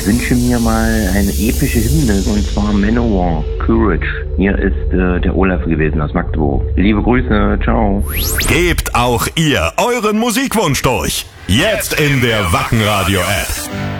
wünsche mir mal eine epische Hymne, und zwar Manowar, Courage. Hier ist der Olaf gewesen aus Magdeburg. Liebe Grüße, ciao. Gebt auch ihr euren Musikwunsch durch. Jetzt in der Wackenradio-App.